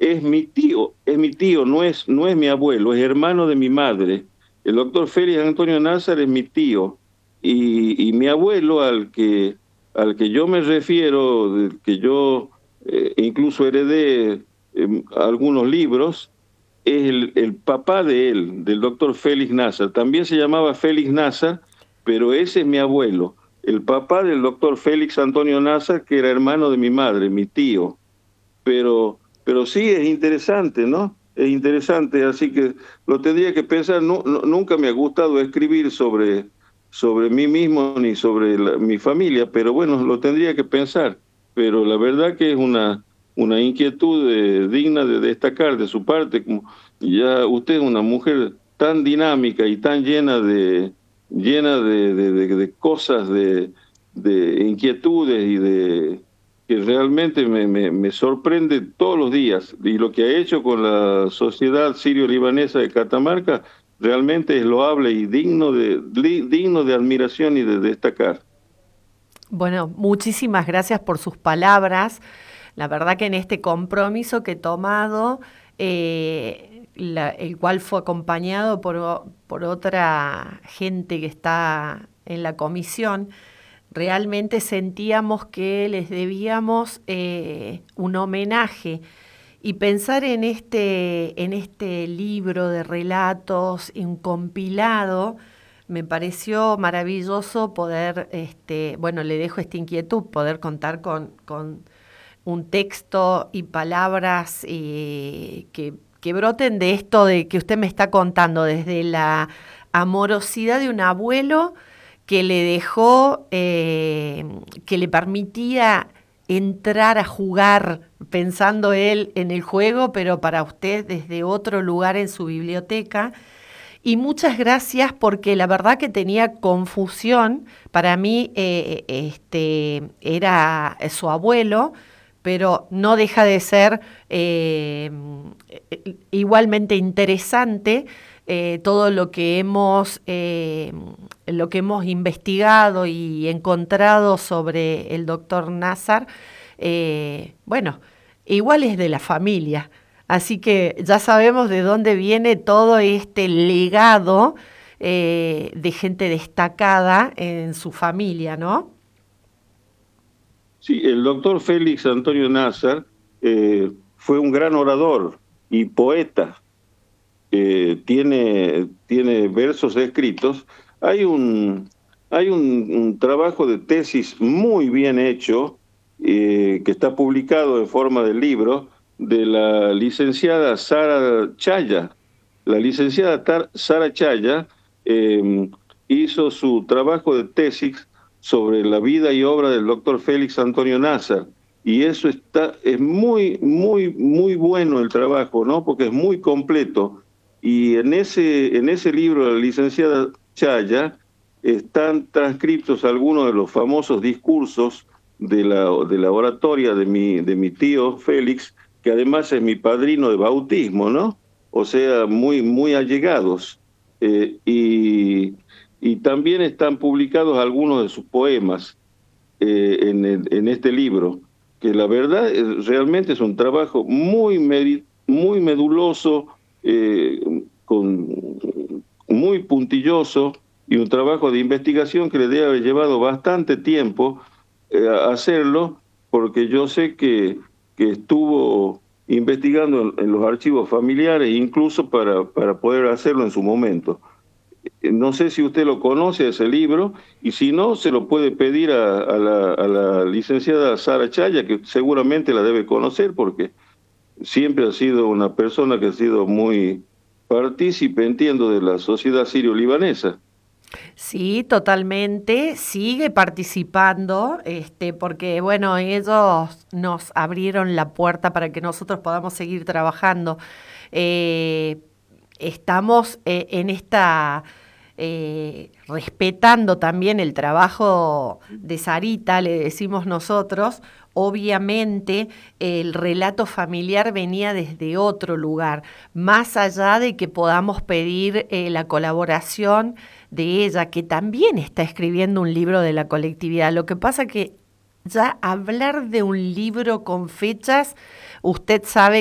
es mi tío, no es mi abuelo, es hermano de mi madre. El doctor Félix Antonio Nazar es mi tío y mi abuelo al que yo me refiero, del que yo incluso heredé algunos libros, es el papá de él, del doctor Félix Nazar. También se llamaba Félix Nazar, pero ese es mi abuelo, el papá del doctor Félix Antonio Nazar, que era hermano de mi madre, mi tío. Pero sí es interesante, ¿no? Es interesante, así que lo tendría que pensar. Nunca me ha gustado escribir sobre mí mismo ni sobre mi familia, pero bueno, lo tendría que pensar. Pero la verdad que es una inquietud digna de destacar de su parte. Como ya usted es una mujer tan dinámica y tan llena de cosas, de inquietudes y de que realmente me sorprende todos los días. Y lo que ha hecho con la sociedad sirio-libanesa de Catamarca realmente es loable y digno de admiración y de destacar. Bueno, muchísimas gracias por sus palabras. La verdad que en este compromiso que he tomado, el cual fue acompañado por otra gente que está en la comisión, realmente sentíamos que les debíamos un homenaje y pensar en este libro de relatos, un compilado, me pareció maravilloso poder, bueno, le dejo esta inquietud, poder contar con un texto y palabras que broten de esto de que usted me está contando, desde la amorosidad de un abuelo que le dejó, que le permitía entrar a jugar pensando él en el juego, pero para usted desde otro lugar en su biblioteca. Y muchas gracias porque la verdad que tenía confusión. Para mí era su abuelo, pero no deja de ser igualmente interesante todo lo que hemos investigado y encontrado sobre el doctor Nazar. Bueno, igual es de la familia. Así que ya sabemos de dónde viene todo este legado de gente destacada en su familia, ¿no? Sí, el doctor Félix Antonio Nazar fue un gran orador y poeta. Tiene versos escritos. Hay un trabajo de tesis muy bien hecho que está publicado en forma de libro de la licenciada Sara Chaya. La licenciada Sara Chaya eh, hizo su trabajo de tesis sobre la vida y obra del doctor Félix Antonio Nazar. Y eso es muy bueno el trabajo, ¿no? Porque es muy completo y en ese libro de la licenciada Chaya están transcritos algunos de los famosos discursos de la oratoria de mi tío Félix, que además es mi padrino de bautismo, ¿no? O sea, muy allegados. Eh, y, y también están publicados algunos de sus poemas en este libro, que la verdad realmente es un trabajo muy meduloso, con, muy puntilloso y un trabajo de investigación que le debe haber llevado bastante tiempo hacerlo, porque yo sé que estuvo investigando en los archivos familiares, incluso para poder hacerlo en su momento. No sé si usted lo conoce, ese libro, y si no, se lo puede pedir a la licenciada Sara Chaya, que seguramente la debe conocer, porque siempre ha sido una persona que ha sido muy partícipe, entiendo, de la sociedad sirio-libanesa. Sí, totalmente. Sigue participando, porque bueno, ellos nos abrieron la puerta para que nosotros podamos seguir trabajando. Eh, Estamos en esta respetando también el trabajo de Sarita, le decimos nosotros. Obviamente el relato familiar venía desde otro lugar, más allá de que podamos pedir la colaboración de ella, que también está escribiendo un libro de la colectividad. Lo que pasa que ya hablar de un libro con fechas, usted sabe